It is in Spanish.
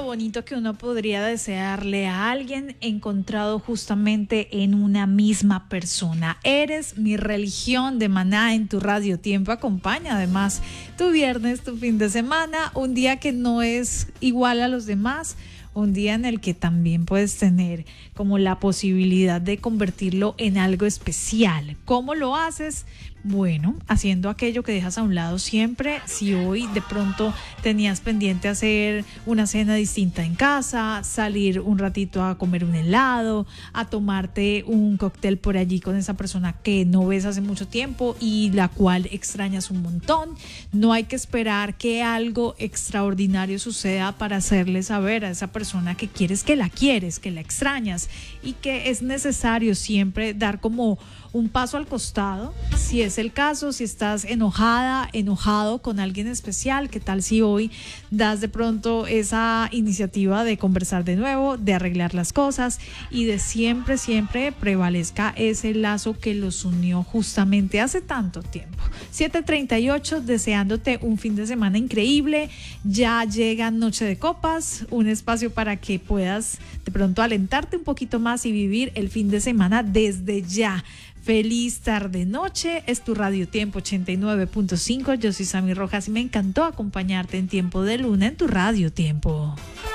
bonito que uno podría desearle a alguien encontrado justamente en una misma persona. Eres mi religión de Maná en tu Radio Tiempo. Acompaña además tu viernes, tu fin de semana, un día que no es igual a los demás, un día en el que también puedes tener como la posibilidad de convertirlo en algo especial. ¿Cómo lo haces? Bueno, haciendo aquello que dejas a un lado siempre. Si hoy de pronto tenías pendiente hacer una cena distinta en casa, salir un ratito a comer un helado, a tomarte un cóctel por allí con esa persona que no ves hace mucho tiempo y la cual extrañas un montón, no hay que esperar que algo extraordinario suceda para hacerle saber a esa persona que quieres, que la extrañas y que es necesario siempre dar como un paso al costado. Si es el caso, si estás enojado con alguien especial, ¿qué tal si hoy das de pronto esa iniciativa de conversar de nuevo, de arreglar las cosas y de siempre prevalezca ese lazo que los unió justamente hace tanto tiempo? 7:38, deseándote un fin de semana increíble. Ya llega Noche de Copas, un espacio para que puedas de pronto alentarte un poquito más y vivir el fin de semana desde ya. Feliz tarde noche, es tu Radio Tiempo 89.5. Yo soy Sammy Rojas y me encantó acompañarte en Tiempo de Luna en tu Radio Tiempo.